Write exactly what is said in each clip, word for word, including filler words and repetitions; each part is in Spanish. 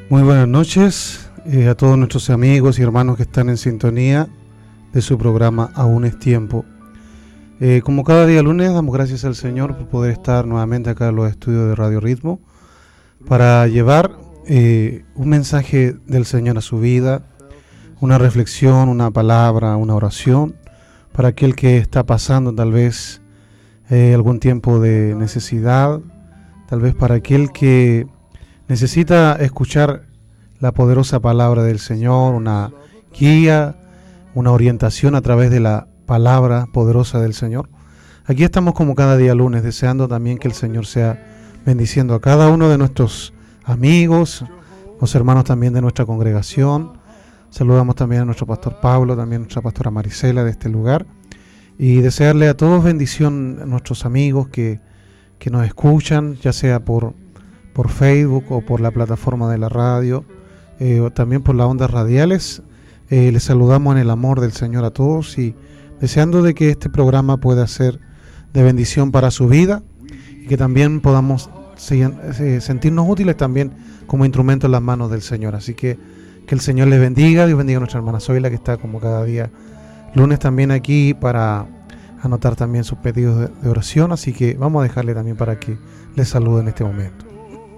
Muy buenas noches eh, a todos nuestros amigos y hermanos que están en sintonía de su programa Aún es Tiempo. Eh, como cada día lunes, damos gracias al Señor por poder estar nuevamente acá en los estudios de Radio Ritmo para llevar eh, un mensaje del Señor a su vida, una reflexión, una palabra, una oración para aquel que está pasando tal vez eh, algún tiempo de necesidad, tal vez para aquel que necesita escuchar la poderosa palabra del Señor, una guía, una orientación a través de la palabra poderosa del Señor. Aquí estamos como cada día lunes, deseando también que el Señor sea bendiciendo a cada uno de nuestros amigos, los hermanos también de nuestra congregación. Saludamos también a nuestro pastor Pablo, también a nuestra pastora Marisela de este lugar, y desearle a todos bendición a nuestros amigos que, que nos escuchan, ya sea por por Facebook o por la plataforma de la radio, eh, o también por las ondas radiales. Eh, les saludamos en el amor del Señor a todos y deseando de que este programa pueda ser de bendición para su vida y que también podamos eh, sentirnos útiles también como instrumentos en las manos del Señor. Así que que el Señor les bendiga, Dios bendiga a nuestra hermana Zoila, que está como cada día lunes también aquí para anotar también sus pedidos de, de oración. Así que vamos a dejarle también para que les salude en este momento.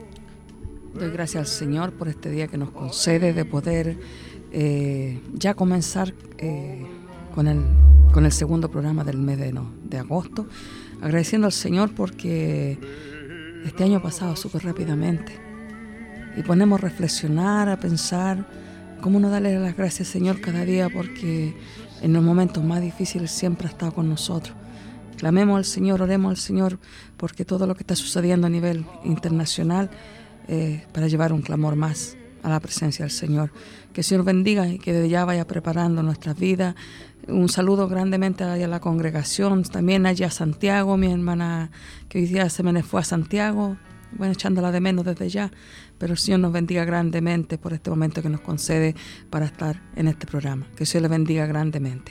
Doy gracias al Señor por este día que nos concede de poder eh, ya comenzar eh, con, el, con el segundo programa del mes de, no, de agosto, agradeciendo al Señor porque este año ha pasado súper rápidamente y ponemos a reflexionar, a pensar cómo no darle las gracias al Señor cada día, porque en los momentos más difíciles siempre ha estado con nosotros. Clamemos al Señor, oremos al Señor, porque todo lo que está sucediendo a nivel internacional Eh, para llevar un clamor más a la presencia del Señor. Que el Señor bendiga y que desde ya vaya preparando nuestras vidas. Un saludo grandemente a la congregación, también allá a Santiago, mi hermana que hoy día se me fue a Santiago, bueno, echándola de menos desde ya, pero el Señor nos bendiga grandemente por este momento que nos concede para estar en este programa. Que el Señor le bendiga grandemente.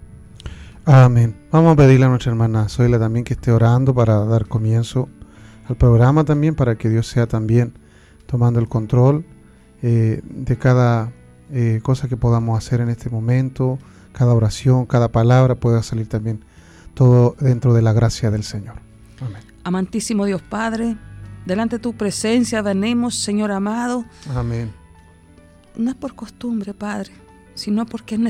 Amén. Vamos a pedirle a nuestra hermana Zoila también que esté orando para dar comienzo al programa también, para que Dios sea también tomando el control eh, de cada eh, cosa que podamos hacer en este momento, cada oración, cada palabra pueda salir también todo dentro de la gracia del Señor. Amén. Amantísimo Dios Padre, delante de tu presencia venimos, Señor amado. Amén. No es por costumbre, Padre, sino porque es